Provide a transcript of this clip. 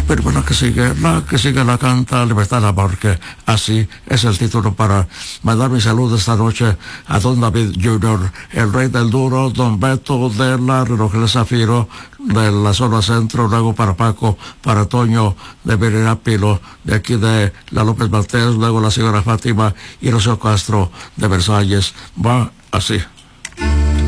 Pero bueno, que siga la canta Libertad porque así es el título para mandar mi saludo esta noche a don David Jr., el rey del duro, don Beto de la Reloj del Zafiro, de la zona centro, luego para Paco, para Toño de Pilo, de aquí de la López Martínez, luego la señora Fátima y Rocío Castro de Versalles. Va así.